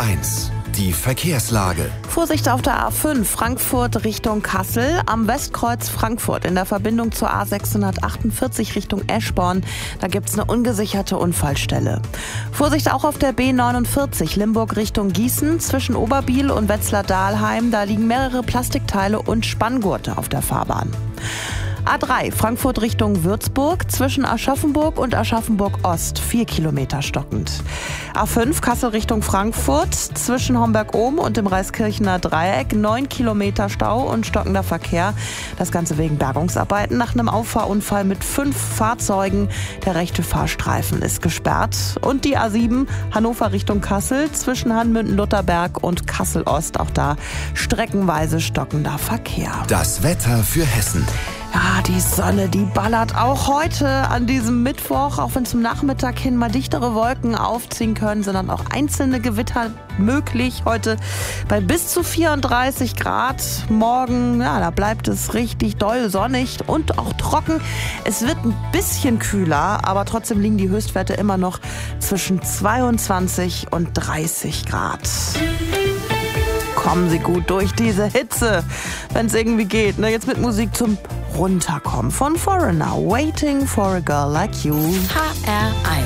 1. Die Verkehrslage. Vorsicht auf der A5 Frankfurt Richtung Kassel, am Westkreuz Frankfurt in der Verbindung zur A648 Richtung Eschborn. Da gibt's eine ungesicherte Unfallstelle. Vorsicht auch auf der B49 Limburg Richtung Gießen zwischen Oberbiel und Wetzlar-Dahlheim. Da liegen mehrere Plastikteile und Spanngurte auf der Fahrbahn. A3 Frankfurt Richtung Würzburg zwischen Aschaffenburg und Aschaffenburg Ost 4 Kilometer stockend. A5 Kassel Richtung Frankfurt zwischen Homberg-Ohm und dem Reiskirchener Dreieck 9 Kilometer Stau und stockender Verkehr. Das Ganze wegen Bergungsarbeiten nach einem Auffahrunfall mit 5 Fahrzeugen. Der rechte Fahrstreifen ist gesperrt. Und die A7 Hannover Richtung Kassel zwischen Hanmünden-Lutherberg und Kassel Ost. Auch da streckenweise stockender Verkehr. Das Wetter für Hessen. Ja, die Sonne, die ballert auch heute an diesem Mittwoch, auch wenn zum Nachmittag hin mal dichtere Wolken aufziehen können, sind dann auch einzelne Gewitter möglich. Heute bei bis zu 34 Grad. Morgen, ja, da bleibt es richtig doll sonnig und auch trocken. Es wird ein bisschen kühler, aber trotzdem liegen die Höchstwerte immer noch zwischen 22 und 30 Grad. Kommen Sie gut durch diese Hitze, wenn es irgendwie geht. Ne? Jetzt mit Musik zum Runterkommen von Foreigner. Waiting for a Girl Like You. HR1